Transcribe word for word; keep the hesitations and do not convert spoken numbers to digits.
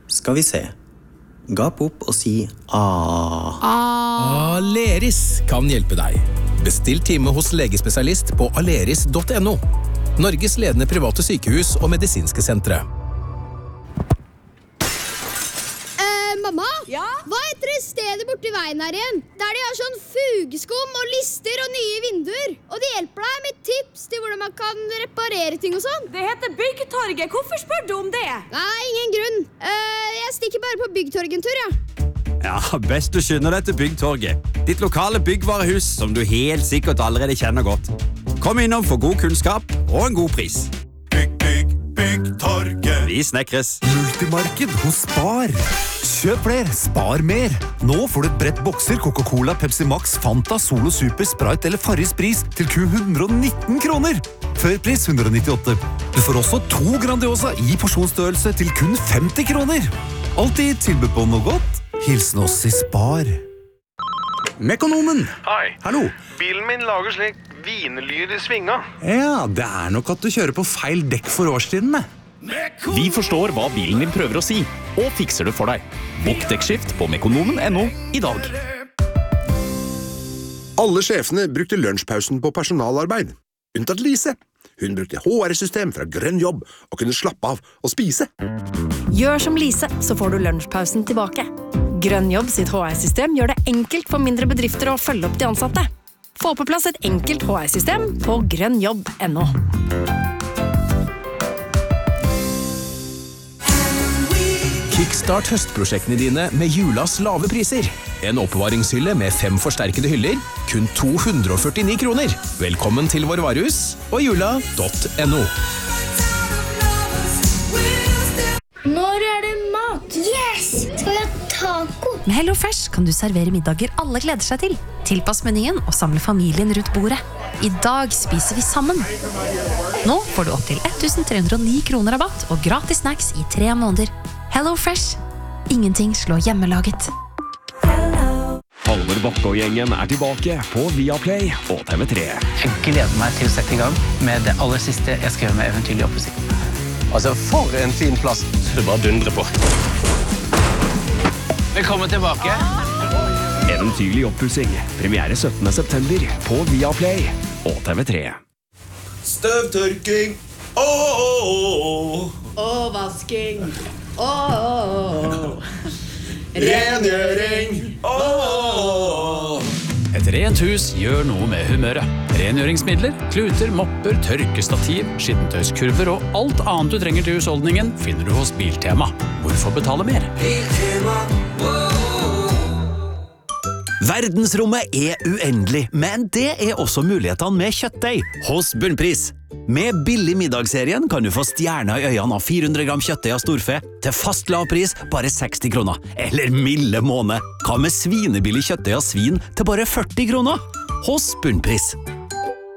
Skal vi se. Gap opp og si A. Aleris kan hjelpe deg. Bestill time hos legespesialist på aleris punktum no. Norges ledende private sykehus og medisinske sentre. Eh, mamma? Ja? Hva heter det stedet borti veien her igjen? Der de har sånn fugeskum og lister og nye vinduer. Og de hjelper deg med tips til hvordan man kan reparere ting og sånn. Det heter Byggtorget. Hvorfor spør du om det? Nei, ingen grunn. Eh, jeg stikker bare på Byggtorget en tur, ja. Ja, best du skynder deg til Byggtorget. Ditt lokale byggvarehus som du helt sikkert allerede kjenner godt. Kom innom for god kunnskap og en god pris. Bygg, bygg, Byggtorget. Vi snekres. Multimarked hos Spar. Kjøp flere, spar mer. Nå får du et brett bokser Coca-Cola, Pepsi Max, Fanta, Solo Super, Sprite eller Farris Bris til kun hundre og nitten kroner. Førpris hundre og nittiåtte. Du får også to Grandiosa i porsjonsstørrelse til kun femti kroner. Alltid tilbud på noe godt. Hilsen oss i Spar. Mekonomen. Hei. Hallo. Bilen min lager slik vinlyd i svinga. Ja, det er nok at du kjører på feil dekk for årstidene. Vi forstår hva bilen din prøver å si, og fikser det for deg. Bok dekkskift på mekonomen punktum no i dag. Alle sjefene brukte lunsjpausen på personalarbeid. Unntatt Lise. Hun brukte H R-system fra Grønn Jobb og kunne slappe av og spise. Gjør som Lise, så får du lunsjpausen tilbake. Grønn Jobb sitt H R-system gjør det enkelt for mindre bedrifter å følge opp de ansatte. Få på plass et enkelt H R-system på grønn jobb punktum no. Kickstart høstprosjektene dine med julas lave priser. En oppbevaringshylle med fem forsterkede hyller, kun to hundre og førtini kroner. Velkommen til vår varehus og jula punktum no. Når er det mat? Yes! Skal vi ha taco? Med HelloFresh kan du servere middager alle gleder seg til. Tilpass menyen og samle familien rundt bordet. I dag spiser vi sammen. Nå får du opp til tretten hundre og ni kroner rabatt og gratis snacks i tre måneder. HelloFresh. Ingenting slår hjemmelaget. Halvor Bakke og gjengen er tilbake på Viaplay og T V tre. Jeg gleder meg til å sette i gang med det aller siste jeg skal gjøre med Eventyr i Oppussing. Altså, for en fin plass. Du bare dundrer på. Velkommen tilbake. Eventyrlig oppussing. Premiere syttende september på Viaplay og T V tre. Støvtørking. Åh, åh, åh. Og vasking. Åh. Rengjøring. Åh. Et rent hus gjør noe med humøret. Rengjøringsmidler, kluter, mopper, tørkestativ, skittentøyskurver og alt annet du trenger til husholdningen finner du hos Biltema. Hvorfor betale mer? Biltema. Verdensrommet er uendelig, men det er også mulighetene med kjøttdeig hos Bunnpris. Med billig middagsserien kan du få stjerner i øynene av fire hundre gram kjøttdeig av storfe til fast lavpris bare seksti kroner. Eller milde måned. Hva med svinebillig kjøttdeig av svin til bare førti kroner? Hos Bunnpris.